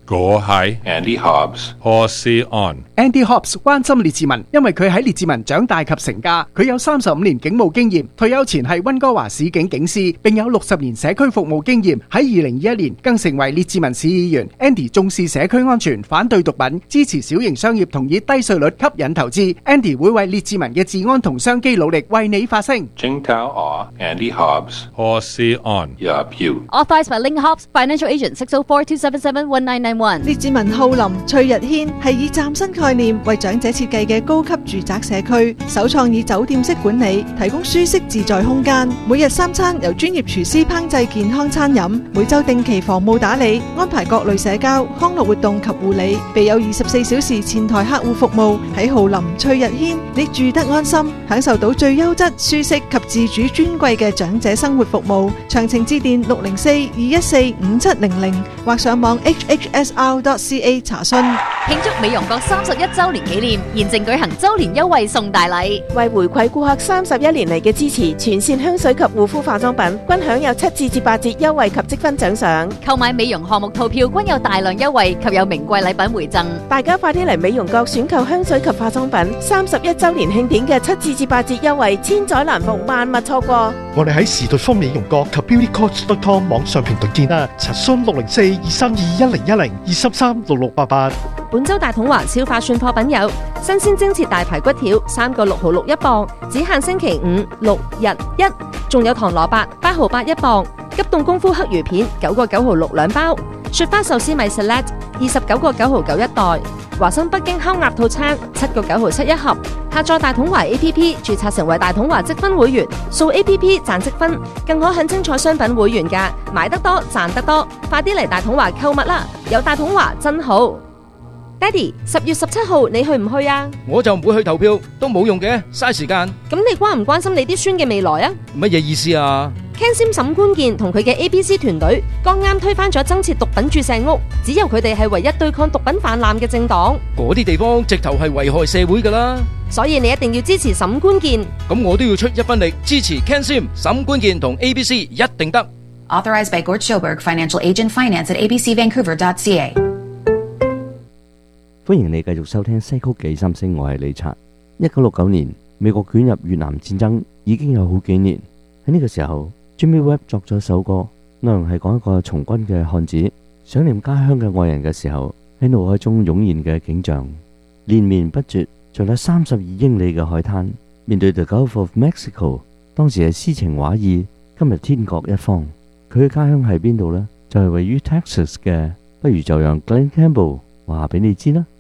我係 Andy Hobbs。 何士安。 Andy Hobbs 關心列治文，因為佢喺列治文長大及成家。佢有35年警務經驗，退休前係溫哥華市警警司，並有60年社區服務經驗。喺2021年更成為列治文市議員。Andy 重視社區安全，反對毒品，支持小型商業同以低稅率吸引投資。Andy 會為列治文嘅治安同商機努力，為你發聲。 Jingtao Andy Hobbs。 何士安。 Yup you。 Authorized by Link Hobbs Financial Agent 604-277-1991。 列治文浩林翠日軒係以嶄新概念為長者設計嘅高級住宅社區，首創以酒店式管理，提供舒適自在空間。每日3餐由專業廚師烹製健康餐飲，每週定期房務打理，安排各類社交、康樂活動及護理，備有24小時前台客戶服務。喺浩林翠日軒，你住得安心，享受到最優質、舒適及自主尊貴嘅長者生活服務。詳情致電604-214-5700或上網 hhsr.ca 查詢。 慶祝美容閣31週年紀念，現正舉行週年優惠送大禮。 為回饋顧客31年嚟嘅支持，全線香水及護膚化妝品均享有7至8折優惠及積分獎賞。 購買美容項目套票均有大量優惠及有名貴禮品回贈。 大家快啲嚟美容閣選購香水及化妝品，31週年慶典嘅7至8折優惠，千載難逢，萬勿錯過。 我哋喺時代豐美容閣及 beautycoach.com 網上平台見啦，查詢604-232-1012-233-6688。 本周大統華超化蒜貨品有新鮮蒸切大排骨條3個6毫6一磅，只限星期5、6、日1，仲有糖蘿蔔8毫8一磅，急凍功夫黑魚片9個9毫6兩包，雪花壽司米 Select 29個9毫9一袋，華生北京烤鴨套餐7個9毫7一盒。下載大統華 APP， 註冊成為大統華積分會員，掃 APP 賺積分，更可享精彩商品會員價，買得多賺得多，快啲嚟大統華購物啦！有大統華真好。爹哋，10月17號你去唔去啊？ 我就唔會去投票，都冇用嘅，嘥時間。 咁你關唔關心你啲孫嘅未來啊？ 乜嘢意思啊 ？Ken Sim 沈官健同佢嘅 ABC 團隊剛啱推翻咗增設毒品注射屋，只有佢哋係唯一對抗毒品泛濫嘅政黨。 嗰啲地方直頭係危害社會㗎啦， 所以你一定要支持沈官健。 咁我都要出一分力支持 Ken Sim、沈官健同 ABC， 一定得。 Authorized by Gort Schoberg, Financial Agent, Finance at abcvancouver.ca。 歡迎你繼續收聽西曲記心聲，我係李察。1969年，美國捲入越南戰爭已經有好幾年。喺呢個時候 Jimmy Webb 作咗首歌，內容係講一個從軍嘅漢子想念家鄉嘅愛人嘅時候，喺腦海中湧現嘅景象，連綿不絕，長達32英里嘅海灘，面對 The Gulf of Mexico， 當時係詩情畫意，今日天各一方。佢嘅家鄉係邊度呢？就係位於 Texas 嘅，不如就讓 Glen Campbell 話俾你知啦。